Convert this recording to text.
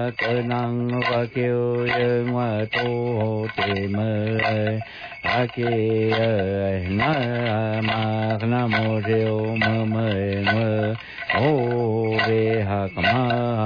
cơ năng và kêu ngoa tu tìm a ki na ma na mô rêu mơ mơ mơ ô ve ha ma